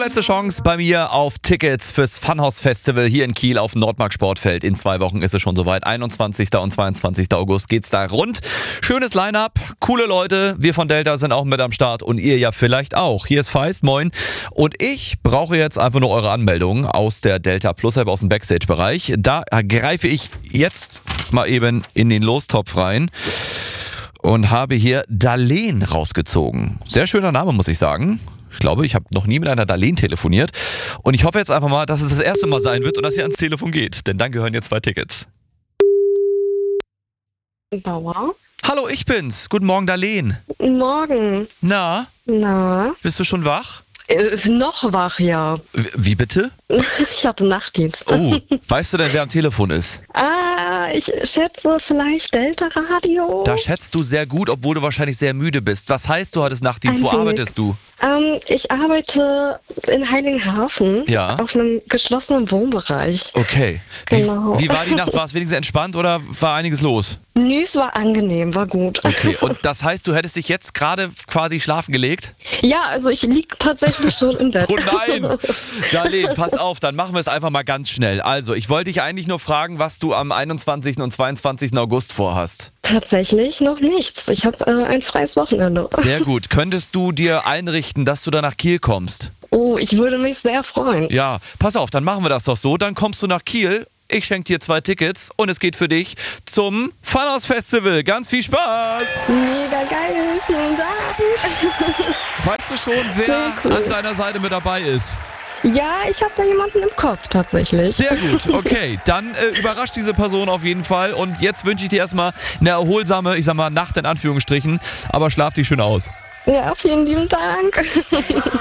Vorletzte Chance bei mir auf Tickets fürs Funhouse Festival hier in Kiel auf dem Nordmark Sportfeld. In 2 Wochen ist es schon soweit. 21. und 22. August geht's da rund. Schönes Line-Up, coole Leute. Wir von Delta sind auch mit am Start und ihr ja vielleicht auch. Hier ist Feist, moin. Und ich brauche jetzt einfach nur eure Anmeldung aus der Delta Plus App aus dem Backstage-Bereich. Da greife ich jetzt mal eben in den Lostopf rein und habe hier Darlene rausgezogen. Sehr schöner Name, muss ich sagen. Ich glaube, ich habe noch nie mit einer Darlene telefoniert. Und ich hoffe jetzt einfach mal, dass es das erste Mal sein wird und dass ihr ans Telefon geht. Denn dann gehören jetzt 2 Tickets. Bauer? Hallo, ich bin's. Guten Morgen, Darlene. Morgen. Na, Na? bist du schon wach? Noch wach, ja. Wie bitte? Ich hatte Nachtdienst. Oh, weißt du denn, wer am Telefon ist? Ich schätze vielleicht Delta Radio. Da schätzt du sehr gut, obwohl du wahrscheinlich sehr müde bist. Was heißt, du hattest Nachtdienst? Wo arbeitest du? Ich arbeite in Heiligenhafen. Ja. Auf einem geschlossenen Wohnbereich. Okay. Genau. Wie war die Nacht? War es wenigstens entspannt oder war einiges los? Nö, es war angenehm, war gut. Okay, und das heißt, du hättest dich jetzt gerade quasi schlafen gelegt? Ja, also ich liege tatsächlich schon im Bett. Oh nein! Darlene, pass auf, dann machen wir es einfach mal ganz schnell. Also, ich wollte dich eigentlich nur fragen, was du am 21. und 22. August vorhast. Tatsächlich noch nichts. Ich habe ein freies Wochenende. Sehr gut. Könntest du dir einrichten, dass du da nach Kiel kommst? Oh, ich würde mich sehr freuen. Ja, pass auf, dann machen wir das doch so. Dann kommst du nach Kiel. Ich schenke dir 2 Tickets und es geht für dich zum Funhouse Festival. Ganz viel Spaß! Mega geil, vielen Dank. Weißt du schon, wer Sehr cool. an deiner Seite mit dabei ist? Ja, ich habe da jemanden im Kopf tatsächlich. Sehr gut, okay. Dann überrascht diese Person auf jeden Fall. Und jetzt wünsche ich dir erstmal eine erholsame, ich sag mal, Nacht in Anführungsstrichen. Aber schlaf dich schön aus. Ja, vielen lieben Dank.